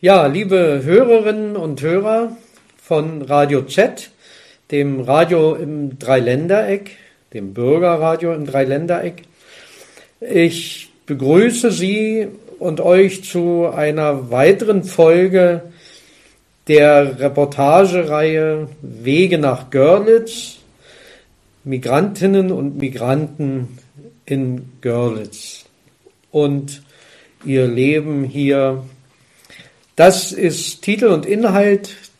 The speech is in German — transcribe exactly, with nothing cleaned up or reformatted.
Ja, liebe Hörerinnen und Hörer von Radio Z, dem Radio im Dreiländereck, dem Bürgerradio im Dreiländereck. Ich begrüße Sie und euch zu einer weiteren Folge der Reportagereihe Wege nach Görlitz, Migrantinnen und Migranten in Görlitz und ihr Leben hier. Das ist Titel und Inhalt